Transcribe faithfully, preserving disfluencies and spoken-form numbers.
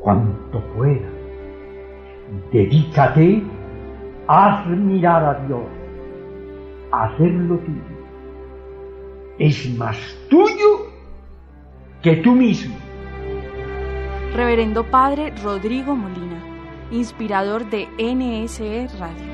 cuanto puedas. Dedícate a admirar a Dios, a hacerlo tuyo. Es más tuyo que tú mismo. Reverendo Padre Rodrigo Molina, inspirador de N S E Radio.